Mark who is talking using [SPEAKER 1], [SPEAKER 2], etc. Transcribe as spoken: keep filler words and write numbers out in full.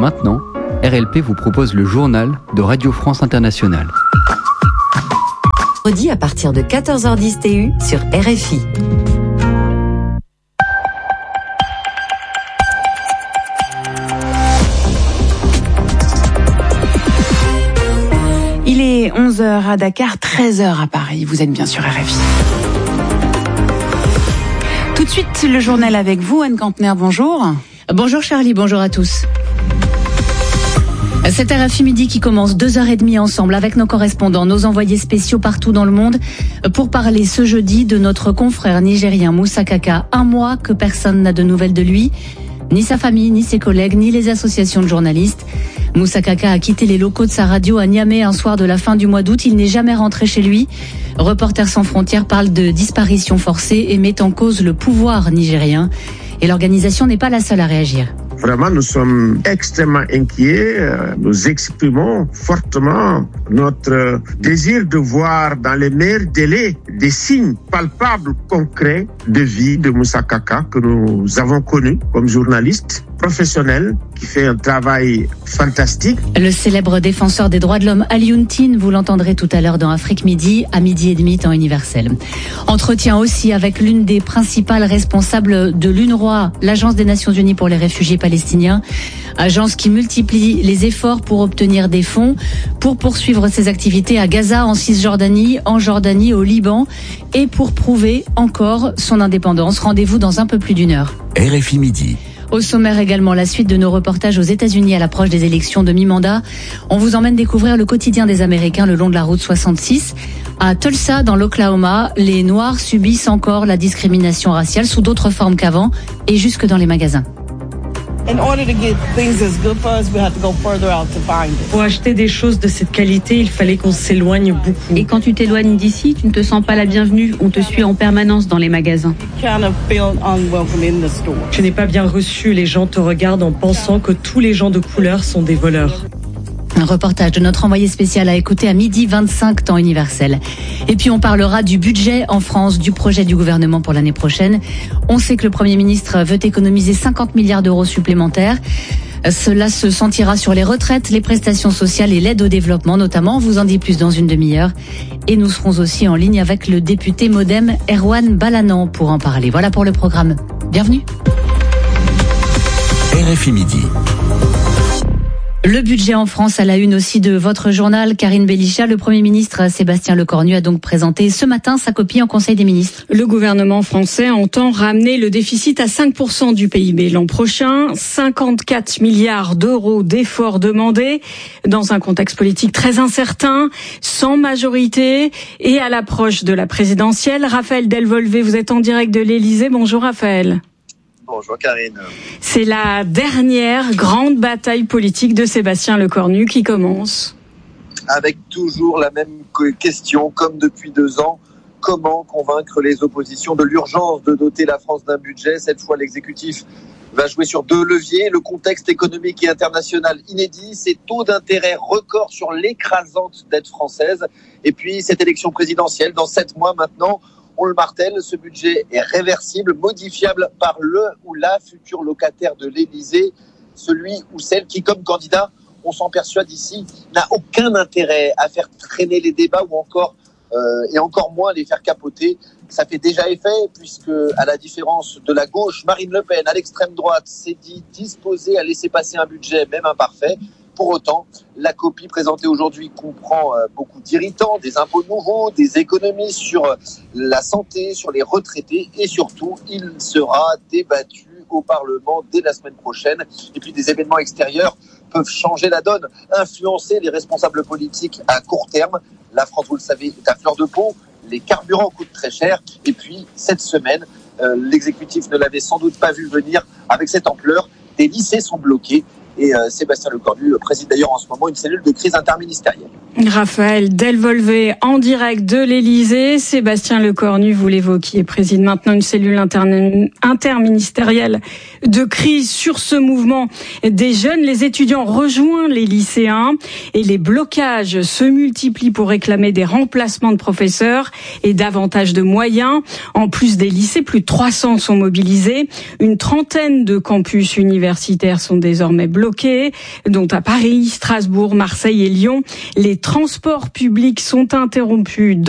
[SPEAKER 1] maintenant, R L P vous propose le journal de Radio France Internationale.
[SPEAKER 2] Redit à partir de quatorze heures dix T U sur R F I.
[SPEAKER 3] Il est onze heures à Dakar, treize heures à Paris. Vous êtes bien sur R F I. Tout de suite, le journal avec vous, Anne Kantner, bonjour.
[SPEAKER 4] Bonjour Charlie, bonjour à tous. C'est R F I Midi qui commence deux heures trente ensemble avec nos correspondants, nos envoyés spéciaux partout dans le monde pour parler ce jeudi de notre confrère nigérien Moussa Kaka. Un mois que personne n'a de nouvelles de lui, ni sa famille, ni ses collègues, ni les associations de journalistes. Moussa Kaka a quitté les locaux de sa radio à Niamey un soir de la fin du mois d'août. Il n'est jamais rentré chez lui. Reporters sans frontières parle de disparition forcée et met en cause le pouvoir nigérien. Et l'organisation n'est pas la seule à réagir.
[SPEAKER 5] Vraiment, nous sommes extrêmement inquiets. Nous exprimons fortement notre désir de voir dans les meilleurs délais des signes palpables, concrets de vie de Moussa Kaka que nous avons connu comme journaliste professionnel qui fait un travail fantastique.
[SPEAKER 4] Le célèbre défenseur des droits de l'homme Alioune Tine, vous l'entendrez tout à l'heure dans Afrique Midi, à midi et demi temps universel. Entretien aussi avec l'une des principales responsables de l'UNRWA, l'Agence des Nations Unies pour les réfugiés palestiniens, agence qui multiplie les efforts pour obtenir des fonds pour poursuivre ses activités à Gaza, en Cisjordanie, en Jordanie, au Liban et pour prouver encore son indépendance. Rendez-vous dans un peu plus d'une heure.
[SPEAKER 6] R F I Midi.
[SPEAKER 4] Au sommaire également, la suite de nos reportages aux États-Unis à l'approche des élections de mi-mandat. On vous emmène découvrir le quotidien des Américains le long de la route soixante-six. À Tulsa, dans l'Oklahoma, les Noirs subissent encore la discrimination raciale sous d'autres formes qu'avant et jusque dans les magasins.
[SPEAKER 7] Pour acheter des choses de cette qualité, il fallait qu'on s'éloigne beaucoup.
[SPEAKER 8] Et quand tu t'éloignes d'ici, tu ne te sens pas la bienvenue. On te suit en permanence dans les magasins.
[SPEAKER 7] Tu n'es pas bien reçu. Les gens te regardent en pensant que tous les gens de couleur sont des voleurs.
[SPEAKER 4] Un reportage de notre envoyé spécial à écouter à midi vingt-cinq temps universel. Et puis on parlera du budget en France, du projet du gouvernement pour l'année prochaine. On sait que le Premier ministre veut économiser cinquante milliards d'euros supplémentaires. Cela se sentira sur les retraites, les prestations sociales et l'aide au développement notamment. On vous en dit plus dans une demi-heure. Et nous serons aussi en ligne avec le député Modem Erwan Balanan pour en parler. Voilà pour le programme. Bienvenue.
[SPEAKER 6] R F I Midi.
[SPEAKER 4] Le budget en France à la une aussi de votre journal, Karine Bélichat. Le Premier ministre Sébastien Lecornu a donc présenté ce matin sa copie en Conseil des ministres.
[SPEAKER 9] Le gouvernement français entend ramener le déficit à cinq pour cent du P I B l'an prochain. cinquante-quatre milliards d'euros d'efforts demandés dans un contexte politique très incertain, sans majorité et à l'approche de la présidentielle. Raphaël Delvolvé, vous êtes en direct de l'Élysée. Bonjour Raphaël.
[SPEAKER 10] Bonjour Karine.
[SPEAKER 9] C'est la dernière grande bataille politique de Sébastien Lecornu qui commence.
[SPEAKER 10] Avec toujours la même question, comme depuis deux ans. Comment convaincre les oppositions de l'urgence de doter la France d'un budget ? Cette fois, l'exécutif va jouer sur deux leviers. Le contexte économique et international inédit, ses taux d'intérêt records sur l'écrasante dette française. Et puis, cette élection présidentielle, dans sept mois maintenant, on le martèle, ce budget est réversible, modifiable par le ou la future locataire de l'Élysée, celui ou celle qui, comme candidat, on s'en persuade ici, n'a aucun intérêt à faire traîner les débats ou encore, euh, et encore moins les faire capoter. Ça fait déjà effet puisque, à la différence de la gauche, Marine Le Pen, à l'extrême droite, s'est dit disposée à laisser passer un budget, même imparfait. Pour autant, la copie présentée aujourd'hui comprend beaucoup d'irritants, des impôts nouveaux, des économies sur la santé, sur les retraités et surtout, il sera débattu au Parlement dès la semaine prochaine. Et puis des événements extérieurs peuvent changer la donne, influencer les responsables politiques à court terme. La France, vous le savez, est à fleur de peau, les carburants coûtent très cher et puis cette semaine, euh, l'exécutif ne l'avait sans doute pas vu venir avec cette ampleur. Des lycées sont bloqués. Et euh, Sébastien Lecornu préside d'ailleurs en ce moment une cellule de crise interministérielle.
[SPEAKER 9] Raphaël Delvolvé en direct de l'Élysée. Sébastien Lecornu, vous l'évoquiez, préside maintenant une cellule interne, interministérielle de crise sur ce mouvement des jeunes. Les étudiants rejoignent les lycéens et les blocages se multiplient pour réclamer des remplacements de professeurs et davantage de moyens. En plus des lycées, plus de trois cents sont mobilisés. Une trentaine de campus universitaires sont désormais bloqués. bloqués, dont à Paris, Strasbourg, Marseille et Lyon. Les transports publics sont interrompus